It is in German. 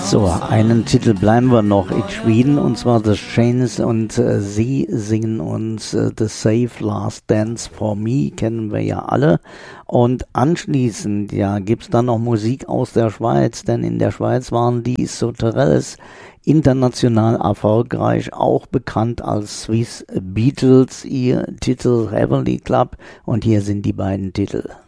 So, einen Titel bleiben wir noch in Schweden, und zwar The Chains, und sie singen uns The Save Last Dance for Me, kennen wir ja alle. Und anschließend, ja, gibt's dann noch Musik aus der Schweiz, denn in der Schweiz waren die Sauterelles international erfolgreich, auch bekannt als Swiss Beatles, ihr Titel Heavenly Club, und hier sind die beiden Titel.